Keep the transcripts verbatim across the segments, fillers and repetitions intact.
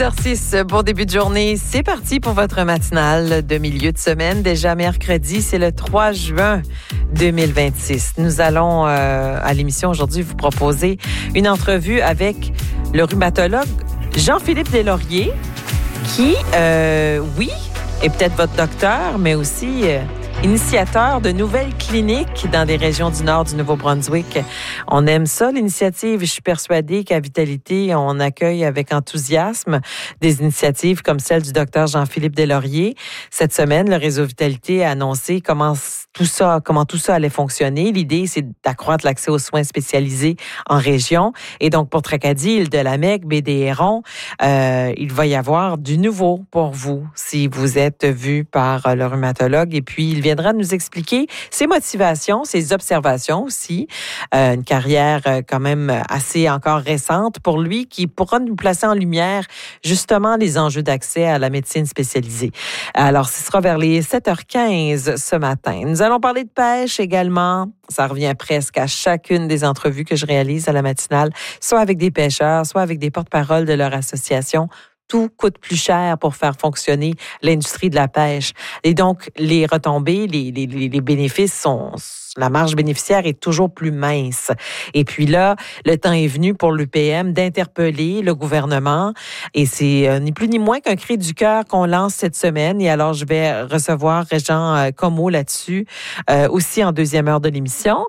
huit heures six, bon début de journée. C'est parti pour votre matinale de milieu de semaine. Déjà mercredi, c'est le trois juin deux mille vingt-six. Nous allons, euh, à l'émission aujourd'hui, vous proposer une entrevue avec le rhumatologue Jean-Philippe Deslauriers, qui, euh, oui, est peut-être votre docteur, mais aussi euh, initiateur de nouvelles cliniques dans des régions du nord du Nouveau-Brunswick. On aime ça, l'initiative. Je suis persuadée qu'à Vitalité, on accueille avec enthousiasme des initiatives comme celle du docteur Jean-Philippe Deslauriers. Cette semaine, le réseau Vitalité a annoncé comment tout ça, comment tout ça allait fonctionner. L'idée, c'est d'accroître l'accès aux soins spécialisés en région. Et donc, pour Tracadie, Île-de-la-Mecque, Baie-des-Hérons, euh, il va y avoir du nouveau pour vous si vous êtes vu par le rhumatologue. Et puis, il viendra nous expliquer ses motivations, ses observations aussi. Euh, une carrière quand même assez encore récente pour lui qui pourra nous placer en lumière justement les enjeux d'accès à la médecine spécialisée. Alors, ce sera vers les sept heures quinze ce matin. Nous allons parler de pêche également. Ça revient presque à chacune des entrevues que je réalise à la matinale, soit avec des pêcheurs, soit avec des porte-paroles de leur association. Tout coûte plus cher pour faire fonctionner l'industrie de la pêche. Et donc, les retombées, les, les, les bénéfices sont... La marge bénéficiaire est toujours plus mince. Et puis là, le temps est venu pour l'U P M d'interpeller le gouvernement. Et c'est euh, ni plus ni moins qu'un cri du cœur qu'on lance cette semaine. Et alors, je vais recevoir Régent euh, Comeau là-dessus, euh, aussi en deuxième heure de l'émission.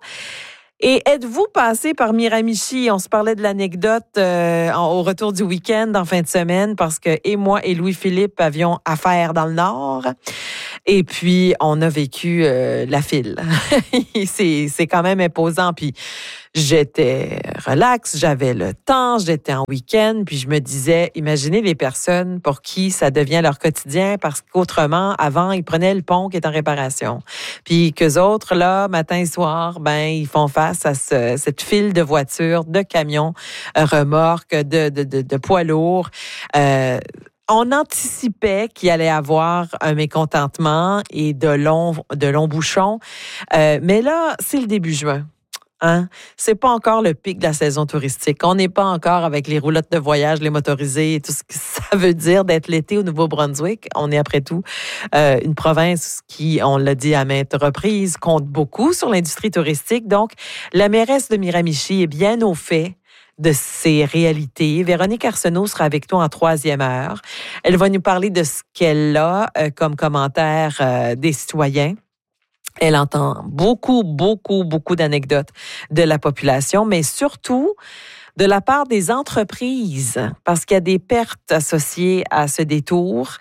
Et êtes-vous passé par Miramichi? On se parlait de l'anecdote euh, au retour du week-end en fin de semaine parce que et moi et Louis-Philippe avions affaire dans le Nord. Et puis, on a vécu euh, la file. c'est, c'est quand même imposant. Puis, j'étais relax, j'avais le temps, j'étais en week-end. Puis, je me disais, imaginez les personnes pour qui ça devient leur quotidien parce qu'autrement, avant, ils prenaient le pont qui est en réparation. Puis, qu'eux autres, là, matin et soir, ben, ils font face à ce, cette file de voitures, de camions, remorques, de, de, de, de poids lourds. Euh, On anticipait qu'il allait avoir un mécontentement et de longs, de longs bouchons. Euh, mais là, c'est le début juin. Hein? C'est pas encore le pic de la saison touristique. On n'est pas encore avec les roulottes de voyage, les motorisés et tout ce que ça veut dire d'être l'été au Nouveau-Brunswick. On est après tout euh, une province qui, on l'a dit à maintes reprises, compte beaucoup sur l'industrie touristique. Donc, la mairesse de Miramichi est bien au fait de ces réalités. Véronique Arsenault sera avec nous en troisième heure. Elle va nous parler de ce qu'elle a euh, comme commentaire euh, des citoyens. Elle entend beaucoup, beaucoup, beaucoup d'anecdotes de la population, mais surtout de la part des entreprises, parce qu'il y a des pertes associées à ce détour,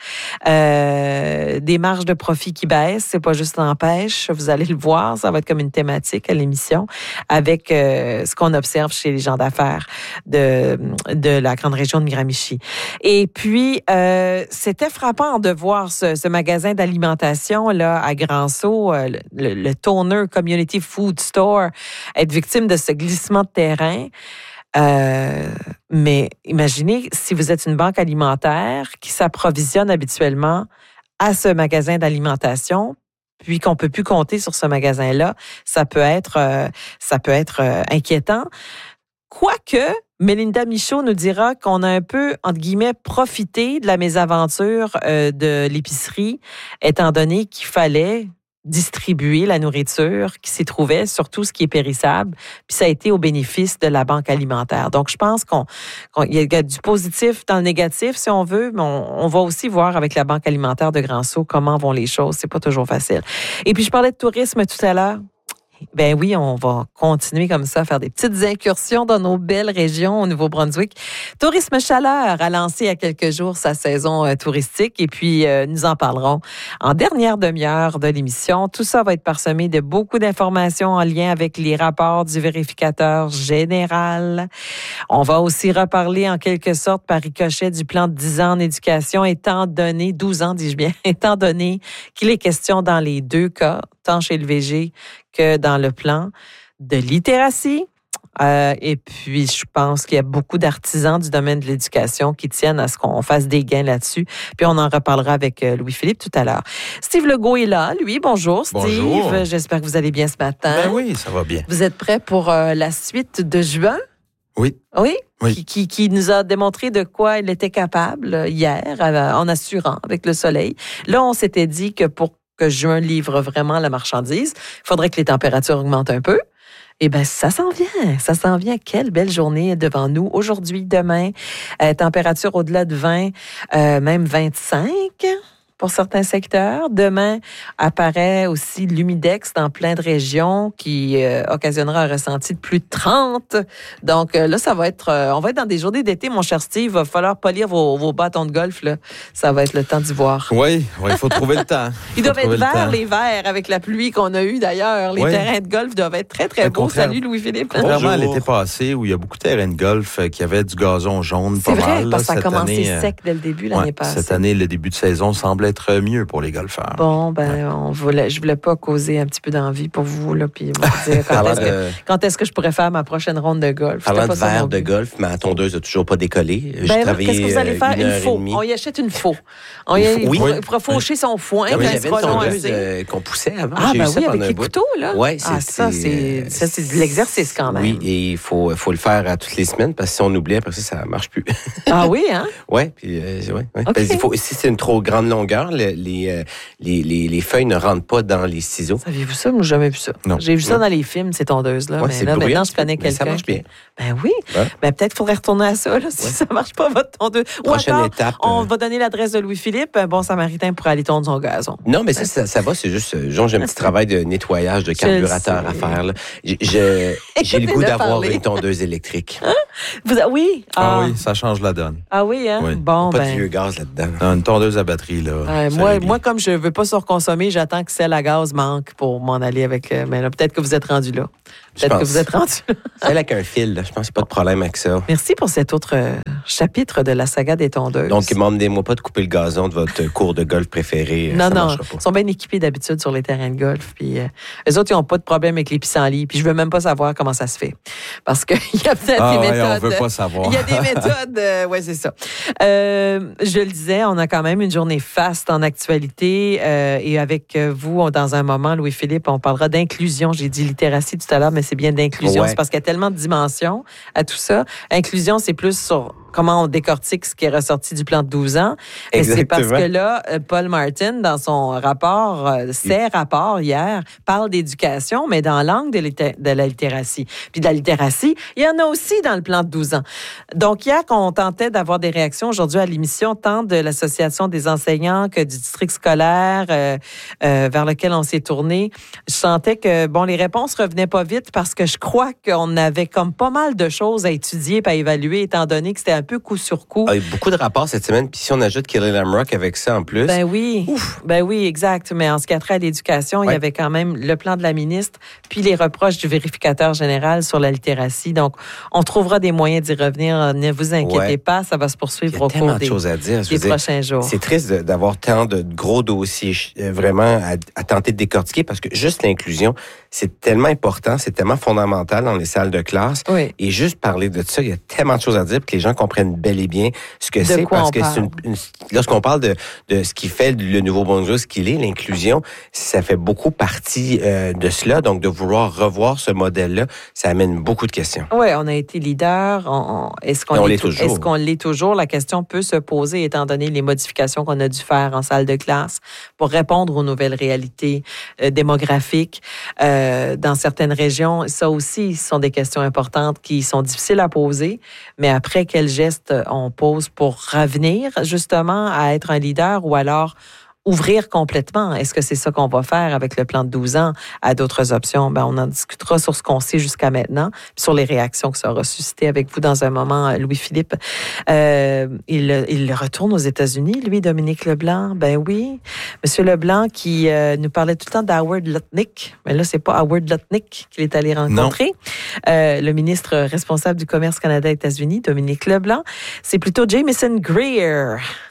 euh, des marges de profit qui baissent, c'est pas juste en pêche, vous allez le voir, ça va être comme une thématique à l'émission, avec euh, ce qu'on observe chez les gens d'affaires de, de la grande région de Miramichi. Et puis, euh, c'était frappant de voir ce, ce magasin d'alimentation là à Grand-Sault, euh, le, le Toner Community Food Store, être victime de ce glissement de terrain. Euh, mais imaginez si vous êtes une banque alimentaire qui s'approvisionne habituellement à ce magasin d'alimentation, puis qu'on peut plus compter sur ce magasin-là, ça peut être, euh, ça peut être euh, inquiétant. Quoique, Mélinda Michaud nous dira qu'on a un peu, entre guillemets, profité de la mésaventure euh, de l'épicerie, étant donné qu'il fallait distribuer la nourriture qui s'y trouvait, surtout ce qui est périssable, puis ça a été au bénéfice de la banque alimentaire. Donc, je pense qu'on, qu'on y a du positif dans le négatif, si on veut, mais on, on va aussi voir avec la banque alimentaire de Grand-Sault comment vont les choses. C'est pas toujours facile. Et puis, je parlais de tourisme tout à l'heure. Ben oui, on va continuer comme ça à faire des petites incursions dans nos belles régions au Nouveau-Brunswick. Tourisme Chaleur a lancé il y a quelques jours sa saison euh, touristique et puis euh, nous en parlerons en dernière demi-heure de l'émission. Tout ça va être parsemé de beaucoup d'informations en lien avec les rapports du vérificateur général. On va aussi reparler en quelque sorte par ricochet du plan de dix ans en éducation, étant donné, douze ans dis-je bien, étant donné qu'il est question dans les deux cas, tant chez le V G que dans le plan de littératie. Euh, et puis, je pense qu'il y a beaucoup d'artisans du domaine de l'éducation qui tiennent à ce qu'on fasse des gains là-dessus. Puis, on en reparlera avec Louis-Philippe tout à l'heure. Steve Legault est là, lui. Bonjour, Steve. Bonjour. J'espère que vous allez bien ce matin. Ben oui, ça va bien. Vous êtes prêt pour euh, la suite de juin? Oui. Oui? Oui. Qui, qui, qui nous a démontré de quoi il était capable hier, en assurant avec le soleil. Là, on s'était dit que pour que juin livre vraiment la marchandise, il faudrait que les températures augmentent un peu. Eh bien, ça s'en vient. Ça s'en vient. Quelle belle journée devant nous. Aujourd'hui, demain, euh, température au-delà de vingt, euh, même vingt-cinq pour certains secteurs. Demain, apparaît aussi l'humidex dans plein de régions qui euh, occasionnera un ressenti de plus de trente. Donc euh, là, ça va être... Euh, on va être dans des journées d'été, mon cher Steve. Il va falloir polir vos, vos bâtons de golf. Là. Ça va être le temps d'y voir. Oui, il faut trouver le temps. Ils doivent être verts, les verts, avec la pluie qu'on a eue d'ailleurs. Les oui. terrains de golf doivent être très, très beaux. Salut, Louis-Philippe. Contrairement à l'été passé, où il y a beaucoup de terrains de golf qui avaient du gazon jaune, C'est pas vrai, mal. parce que ça a commencé année, sec dès le début l'année ouais, passée. Cette année, le début de saison semble être mieux pour les golfeurs. Bon, ben, ouais. on voulait, je voulais pas causer un petit peu d'envie pour vous, là, puis vous dire quand, est-ce que, quand est-ce que je pourrais faire ma prochaine ronde de golf. Parlant de verre de golf, ma tondeuse n'a toujours pas décollé. Ben, J'ai travaillé qu'est-ce que vous allez faire? Une, une faux. On y achète une faux. On y oui. Il pourra faucher son foin. Oui, j'avais une tondeuse euh, qu'on poussait avant. Ah, J'ai ben eu oui, ça avec les bout. couteaux, là. Ouais, ah, ça, c'est, ça, c'est de l'exercice quand même. Oui, et il faut, faut le faire à toutes les semaines, parce que si on oublie, après ça, ça marche plus. Ah oui, hein? Oui, puis, euh, ouais, ouais. Okay. Il faut, si c'est une trop grande longueur, les, les, les, les, les feuilles ne rentrent pas dans les ciseaux. Saviez-vous ça? Moi, j'ai jamais vu ça. Non. J'ai vu ça non. dans les films, ces tondeuses-là. Ouais, mais c'est là, bruyant, maintenant, je connais quelqu'un. Ça marche bien. Qui... Ben oui. Ouais. Ben peut-être qu'il faudrait retourner à ça, là, si ouais. ça marche pas, votre tondeuse. Prochaine Ou encore, étape. on euh... va donner l'adresse de Louis-Philippe, un bon samaritain pour aller tondre son gazon. Non, mais ça, ça, ça va, c'est juste, genre, j'ai un petit travail de nettoyage de carburateur à faire, là. J'ai, j'ai, j'ai le goût d'avoir parler. une tondeuse électrique. Hein? Vous a... Oui. Ah. ah oui, ça change la donne. Ah oui, hein? Oui. Bon, pas ben... de vieux gaz là-dedans. Non, une tondeuse à batterie, là. Euh, moi, moi, comme je veux pas surconsommer, j'attends que celle à gaz manque pour m'en aller avec... Euh, mais là, peut-être que vous êtes rendu là. Peut-être que vous êtes rendu là. Celle avec un fil, là, je pense qu'il n'y a pas de problème avec ça. Merci pour cet autre euh, chapitre de la saga des tondeuses. Donc, demandez-moi pas de couper le gazon de votre cours de golf préféré. Non, ça non, pas. ils sont bien équipés d'habitude sur les terrains de golf. Puis, euh, eux autres, ils n'ont pas de problème avec les pissenlits. Puis, je veux même pas savoir comment ça se fait. Parce qu'il y a peut-être ah, des ouais, méthodes. on veut pas savoir. Il y a des méthodes. Euh, oui, c'est ça. Euh, je le disais, on a quand même une journée faste en actualité. Euh, et avec vous, dans un moment, Louis-Philippe, on parlera d'inclusion. J'ai dit littératie tout à l'heure, mais c'est bien d'inclusion. Ouais. C'est parce qu'il y a tellement de dimensions à tout ça. Inclusion, c'est plus sur comment on décortique ce qui est ressorti du plan de douze ans. Et c'est parce que là, Paul Martin, dans son rapport, ses rapports hier, parle d'éducation, mais dans l'angle de, de la littératie. Puis de la littératie, il y en a aussi dans le plan de douze ans. Donc, hier, quand on tentait d'avoir des réactions aujourd'hui à l'émission, tant de l'Association des enseignants que du district scolaire euh, euh, vers lequel on s'est tourné, je sentais que, bon, les réponses revenaient pas vite parce que je crois qu'on avait comme pas mal de choses à étudier et à évaluer, étant donné que c'était un peu coup sur coup. Ah, il y a beaucoup de rapports cette semaine, puis si on ajoute Kelly Lamrock avec ça en plus. Ben oui, Ouf. ben oui, exact. Mais en ce qui a trait à l'éducation, ouais. il y avait quand même le plan de la ministre, puis les reproches du vérificateur général sur la littératie. Donc, on trouvera des moyens d'y revenir. Ne vous inquiétez ouais. pas, ça va se poursuivre au cours des, de à dire. des prochains dire, jours. C'est triste d'avoir tant de gros dossiers vraiment à, à tenter de décortiquer parce que juste l'inclusion, c'est tellement important, c'est tellement fondamental dans les salles de classe. Oui. Et juste parler de ça, il y a tellement de choses à dire pour que les gens comprennent bel et bien ce que de c'est. Parce on que parle? c'est une, une, lorsqu'on parle de, de ce qui fait le Nouveau-Brunswick, ce qu'il est, l'inclusion, ça fait beaucoup partie euh, de cela. Donc, de vouloir revoir ce modèle-là, ça amène beaucoup de questions. Oui, on a été leader. On, on, est-ce qu'on, on l'est, l'est toujours? Est-ce qu'on l'est toujours? La question peut se poser étant donné les modifications qu'on a dû faire en salle de classe pour répondre aux nouvelles réalités euh, démographiques euh, dans certaines régions. Ça aussi, ce sont des questions importantes qui sont difficiles à poser. Mais après, quel geste on pose pour revenir justement à être un leader ou alors ouvrir complètement? Est-ce que c'est ça qu'on va faire avec le plan de douze ans à d'autres options? Ben, on en discutera sur ce qu'on sait jusqu'à maintenant, puis sur les réactions que ça aura suscité avec vous dans un moment, Louis-Philippe. Euh, il, il retourne aux États-Unis, lui, Dominique Leblanc. Ben oui. Monsieur Leblanc qui euh, nous parlait tout le temps d'Howard Lutnick, mais là, c'est pas Howard Lutnick qu'il est allé rencontrer. Euh, le ministre responsable du commerce Canada-États-Unis, Dominique Leblanc. C'est plutôt Jamieson Greer.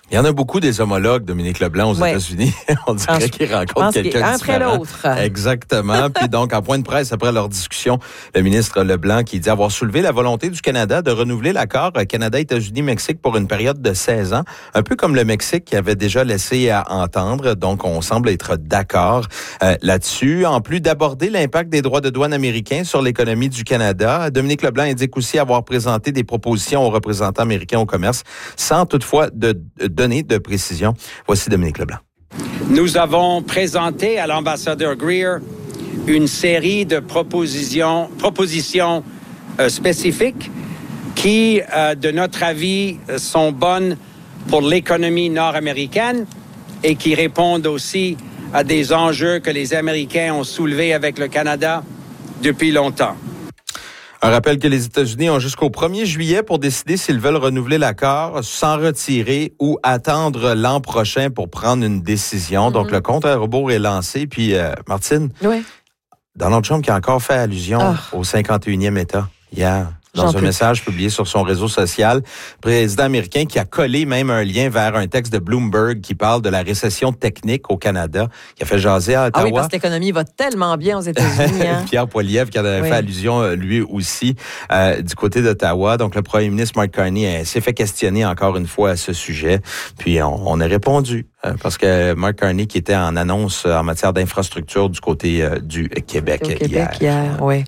Il y en a beaucoup des homologues, Dominique Leblanc, aux ouais. États-Unis. On dirait qu'ils rencontrent quelqu'un de différent. Un après l'autre. Exactement. Puis donc, en point de presse, après leur discussion, le ministre Leblanc qui dit avoir soulevé la volonté du Canada de renouveler l'accord Canada-États-Unis-Mexique pour une période de seize ans, un peu comme le Mexique qui avait déjà laissé à entendre. Donc, on semble être d'accord euh, là-dessus. En plus d'aborder l'impact des droits de douane américains sur l'économie du Canada, Dominique Leblanc indique aussi avoir présenté des propositions aux représentants américains au commerce, sans toutefois de, de donner de précision. Voici Dominique Leblanc. Nous avons présenté à l'ambassadeur Greer une série de propositions, propositions euh, spécifiques qui, euh, de notre avis, sont bonnes pour l'économie nord-américaine et qui répondent aussi à des enjeux que les Américains ont soulevés avec le Canada depuis longtemps. Un rappel que les États-Unis ont jusqu'au premier juillet pour décider s'ils veulent renouveler l'accord, s'en retirer ou attendre l'an prochain pour prendre une décision. Mm-hmm. Donc, le compte à rebours est lancé. Puis, euh, Martine, oui. Donald Trump qui a encore fait allusion oh. au cinquante et unième État hier. Dans J'en un message publié sur son réseau social, le président américain qui a collé même un lien vers un texte de Bloomberg qui parle de la récession technique au Canada, qui a fait jaser à Ottawa. Ah oui, parce que l'économie va tellement bien aux États-Unis. Hein? Pierre Poilievre qui avait oui. fait allusion lui aussi euh, du côté d'Ottawa. Donc le premier ministre Mark Carney euh, s'est fait questionner encore une fois à ce sujet. Puis on, on a répondu euh, parce que Mark Carney qui était en annonce en matière d'infrastructure du côté euh, du Québec, au Québec hier. hier oui.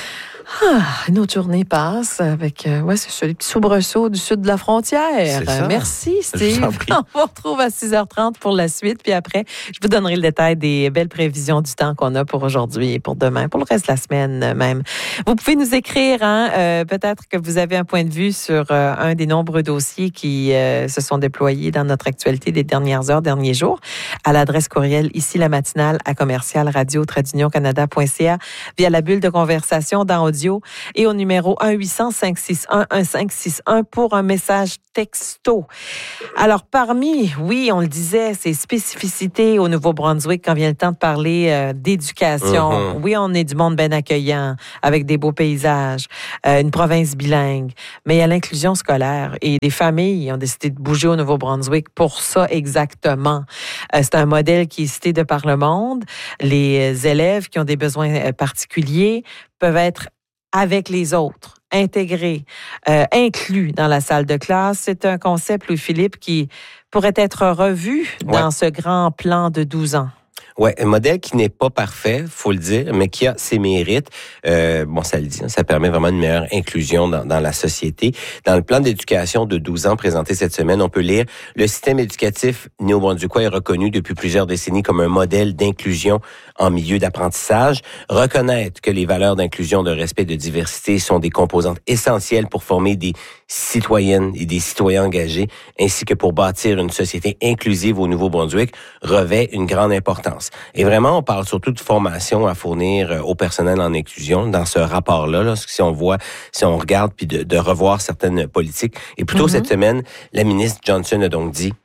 Ah, une autre journée passe avec, euh, ouais, c'est ça, les petits soubresauts du sud de la frontière. Euh, merci, Steve. On vous retrouve à six heures trente pour la suite. Puis après, je vous donnerai le détail des belles prévisions du temps qu'on a pour aujourd'hui et pour demain, pour le reste de la semaine même. Vous pouvez nous écrire, hein, euh, peut-être que vous avez un point de vue sur euh, un des nombreux dossiers qui euh, se sont déployés dans notre actualité des dernières heures, derniers jours, à l'adresse courriel ici la matinale à commercial radio trait d'union canada point c a via la bulle de conversation dans audio et au numéro un huit cents cinq six un un cinq six un pour un message texto. Alors, parmi, oui, on le disait, ces spécificités au Nouveau-Brunswick quand vient le temps de parler euh, d'éducation. Uh-huh. Oui, on est du monde bien accueillant, avec des beaux paysages, euh, une province bilingue, mais il y a l'inclusion scolaire et des familles ont décidé de bouger au Nouveau-Brunswick pour ça exactement. Euh, c'est un modèle qui est cité de par le monde. Les élèves qui ont des besoins particuliers peuvent être avec les autres, intégrés, euh, inclus dans la salle de classe. C'est un concept, Louis-Philippe, qui pourrait être revu dans ouais. ce grand plan de douze ans. Ouais, un modèle qui n'est pas parfait, faut le dire, mais qui a ses mérites. Euh, bon, ça le dit, ça permet vraiment une meilleure inclusion dans, dans la société. Dans le plan d'éducation de douze ans présenté cette semaine, on peut lire « Le système éducatif néo-brunswickois est reconnu depuis plusieurs décennies comme un modèle d'inclusion en milieu d'apprentissage. Reconnaître que les valeurs d'inclusion, de respect et de diversité sont des composantes essentielles pour former des citoyennes et des citoyens engagés, ainsi que pour bâtir une société inclusive au Nouveau-Brunswick, revêt une grande importance. » Et vraiment, on parle surtout de formation à fournir au personnel en inclusion dans ce rapport-là, là, si on voit, si on regarde, puis de, de revoir certaines politiques. Et plus tôt mm-hmm. cette semaine, la ministre Johnson a donc dit...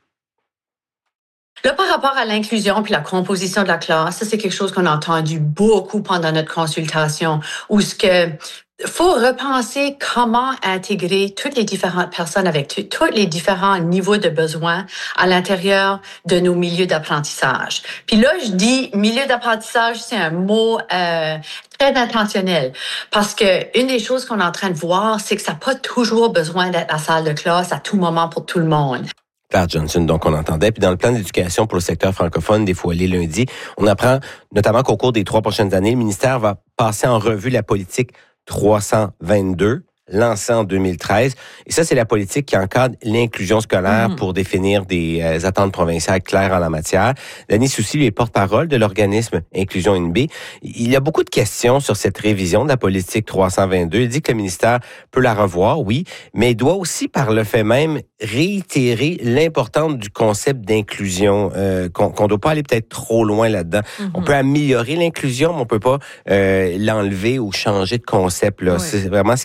Là, par rapport à l'inclusion puis la composition de la classe, ça, c'est quelque chose qu'on a entendu beaucoup pendant notre consultation, où ce que faut repenser comment intégrer toutes les différentes personnes avec t- tous les différents niveaux de besoins à l'intérieur de nos milieux d'apprentissage. Puis là, je dis milieu d'apprentissage, c'est un mot euh, très intentionnel parce que une des choses qu'on est en train de voir, c'est que ça n'a pas toujours besoin d'être la salle de classe à tout moment pour tout le monde. Claire Johnson, donc on entendait. Puis dans le plan d'éducation pour le secteur francophone, des fois les lundis, on apprend notamment qu'au cours des trois prochaines années, le ministère va passer en revue la politique trois cent vingt-deux, lancée en deux mille treize. Et ça, c'est la politique qui encadre l'inclusion scolaire mmh. pour définir des euh, attentes provinciales claires en la matière. Denis Soucy, lui, est porte-parole de l'organisme Inclusion N B. Il y a beaucoup de questions sur cette révision de la politique trois cent vingt-deux. Il dit que le ministère peut la revoir, oui, mais il doit aussi, par le fait même, réitérer l'importance du concept d'inclusion, euh, qu'on ne doit pas aller peut-être trop loin là-dedans. Mm-hmm. On peut améliorer l'inclusion, mais on peut pas euh, l'enlever ou changer de concept. Là. Oui. C'est vraiment ce qu'il dit.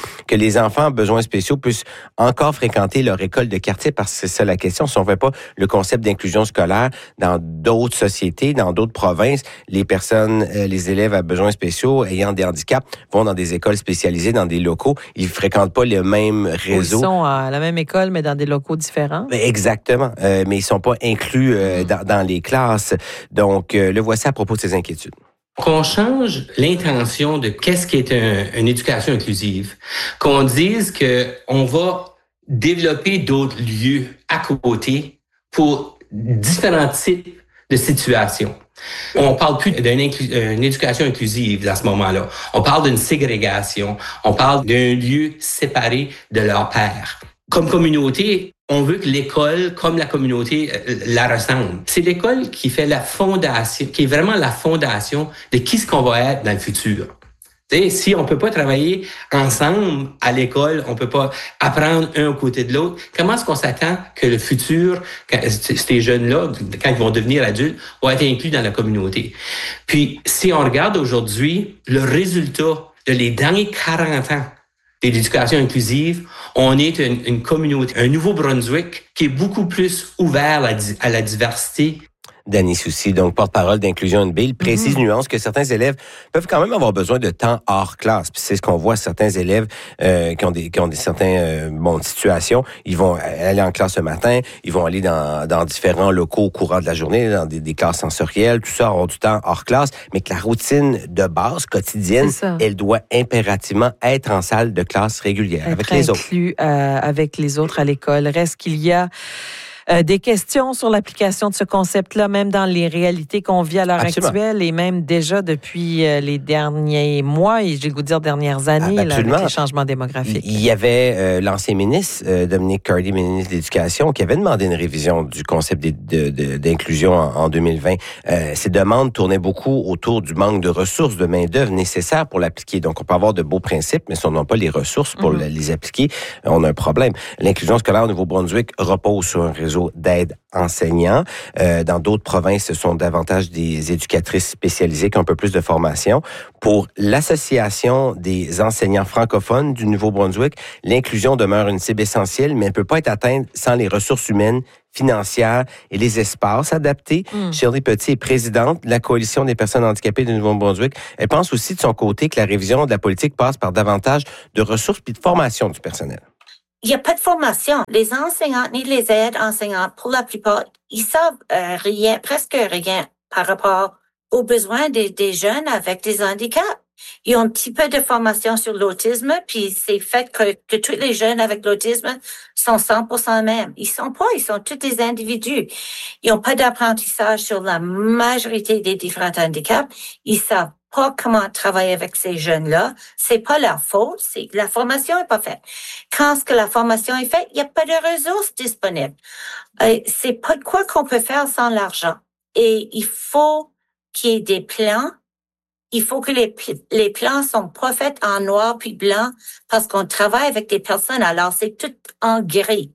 que les enfants à besoins spéciaux puissent encore fréquenter leur école de quartier, parce que c'est ça la question. Si on ne fait pas le concept d'inclusion scolaire dans d'autres sociétés, dans d'autres provinces, les personnes, les élèves à besoins spéciaux ayant des handicaps vont dans des écoles spécialisées, dans des locaux. Ils ne fréquentent pas le même réseau. Ils sont à la même école, mais dans des locaux différents. Exactement. Euh, mais ils ne sont pas inclus euh, dans, dans les classes. Donc, euh, le voici à propos de ces inquiétudes. Qu'on change l'intention de qu'est-ce qui est un, une éducation inclusive. Qu'on dise que on va développer d'autres lieux à côté pour différents types de situations. On parle plus d'une inclu- une éducation inclusive à ce moment-là. On parle d'une ségrégation. On parle d'un lieu séparé de leur père. Comme communauté, on veut que l'école, comme la communauté, la ressemble. C'est l'école qui fait la fondation, qui est vraiment la fondation de qui ce qu'on va être dans le futur. T'sais, si on peut pas travailler ensemble à l'école, on peut pas apprendre un aux côtés de l'autre, comment est-ce qu'on s'attend que le futur, quand, ces jeunes-là, quand ils vont devenir adultes, vont être inclus dans la communauté? Puis, si on regarde aujourd'hui le résultat de les derniers quarante ans de l'éducation inclusive, on est une, une communauté, un Nouveau-Brunswick qui est beaucoup plus ouvert à la, à la diversité. Dany Soucy, donc porte-parole d'Inclusion N B, il précise, mm-hmm. nuance, que certains élèves peuvent quand même avoir besoin de temps hors classe. Puis c'est ce qu'on voit, certains élèves euh, qui ont des qui ont des certains euh, bon situations, ils vont aller en classe le matin, ils vont aller dans dans différents locaux au courant de la journée, dans des, des classes sensorielles, tout ça, avoir du temps hors classe, mais que la routine de base quotidienne, elle doit impérativement être en salle de classe régulière être avec les inclus, autres. Euh, avec les autres à l'école. Reste qu'il y a Euh, des questions sur l'application de ce concept-là, même dans les réalités qu'on vit à l'heure Absolument. actuelle et même déjà depuis euh, les derniers mois et j'ai le goût de dire dernières années, ah, là, avec les changements démographiques. Il y avait euh, l'ancien ministre, euh, Dominic Cardy, ministre de l'Éducation, qui avait demandé une révision du concept de, de, de, d'inclusion en, en deux mille vingt. Euh, ces demandes tournaient beaucoup autour du manque de ressources, de main-d'œuvre nécessaires pour l'appliquer. Donc, on peut avoir de beaux principes, mais si on n'a pas les ressources pour mm-hmm. les appliquer, on a un problème. L'inclusion scolaire au Nouveau-Brunswick repose sur un réseau d'aide enseignants. Euh, dans d'autres provinces, ce sont davantage des éducatrices spécialisées qui ont un peu plus de formation. Pour l'Association des enseignants francophones du Nouveau-Brunswick, l'inclusion demeure une cible essentielle, mais elle ne peut pas être atteinte sans les ressources humaines, financières et les espaces adaptés. Mm. Shirley Petit est présidente de la Coalition des personnes handicapées du Nouveau-Brunswick. Elle pense aussi de son côté que la révision de la politique passe par davantage de ressources et de formation du personnel. Il n'y a pas de formation. Les enseignants ni les aides enseignants, pour la plupart, ils savent euh, rien, presque rien par rapport aux besoins des, des jeunes avec des handicaps. Ils ont un petit peu de formation sur l'autisme, puis c'est fait que, que tous les jeunes avec l'autisme sont cent pour cent mêmes. Ils sont pas, ils sont tous des individus. Ils n'ont pas d'apprentissage sur la majorité des différents handicaps. Ils savent pas comment travailler avec ces jeunes-là. C'est pas leur faute, c'est que la formation est pas faite. Quand ce que la formation est faite, il n'y a pas de ressources disponibles. Euh, c'est pas de quoi qu'on peut faire sans l'argent. Et il faut qu'il y ait des plans. Il faut que les, les plans sont pas faits en noir puis blanc parce qu'on travaille avec des personnes, alors c'est tout en gris.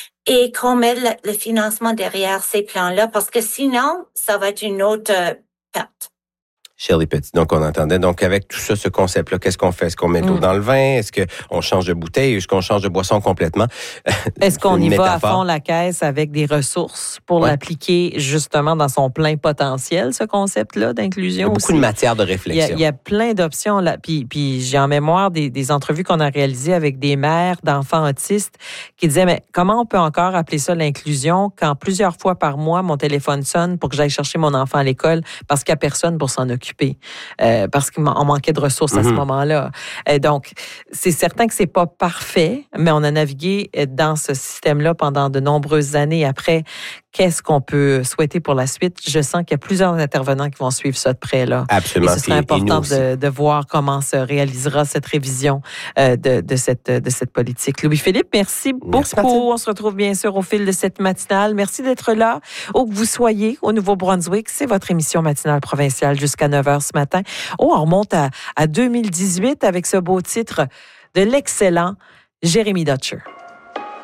Et qu'on met le, le financement derrière ces plans-là parce que sinon, ça va être une autre euh, perte. Shirley Petit, donc on entendait. Donc avec tout ça, ce concept-là, qu'est-ce qu'on fait? Est-ce qu'on met de l'eau dans le vin? Est-ce qu'on change de bouteille? Est-ce qu'on change de boisson complètement? Est-ce qu'on y métaphore. va à fond la caisse avec des ressources pour ouais. l'appliquer justement dans son plein potentiel, ce concept-là d'inclusion? Il y a beaucoup aussi. de matière de réflexion. Il y a, il y a plein d'options là. Puis, puis j'ai en mémoire des, des entrevues qu'on a réalisées avec des mères d'enfants autistes qui disaient, mais comment on peut encore appeler ça l'inclusion quand plusieurs fois par mois, mon téléphone sonne pour que j'aille chercher mon enfant à l'école parce qu'il n'y a personne pour s'en occuper? Euh, parce qu'on manquait de ressources mm-hmm. à ce moment-là. Euh, donc, c'est certain que c'est pas parfait, mais on a navigué dans ce système-là pendant de nombreuses années. Après, qu'est-ce qu'on peut souhaiter pour la suite? Je sens qu'il y a plusieurs intervenants qui vont suivre ça de près, là. Absolument. Et ce serait important de, de voir comment se réalisera cette révision euh, de, de, cette, de cette politique. Louis-Philippe, merci, merci beaucoup. Martine. On se retrouve bien sûr au fil de cette matinale. Merci d'être là, où que vous soyez, au Nouveau-Brunswick. C'est votre émission matinale provinciale jusqu'à neuf heures ce matin. Oh, on remonte à, à deux mille dix-huit avec ce beau titre de l'excellent Jérémy Dutcher.